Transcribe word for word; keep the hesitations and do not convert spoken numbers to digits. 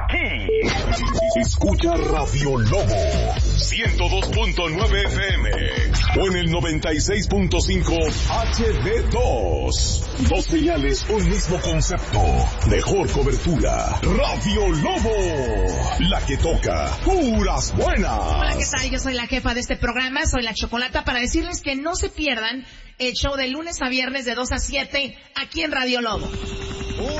aquí. Escucha Radio Lobo ciento dos punto nueve F M o en el noventa y seis punto cinco H D dos. Dos señales, un mismo concepto. Mejor cobertura. Radio Lobo, la que toca puras buenas. Hola, ¿qué tal? Yo soy la jefa de este programa, soy la Chocolata, para decirles que no se pierdan el show de lunes a viernes de dos a siete aquí en Radio Lobo.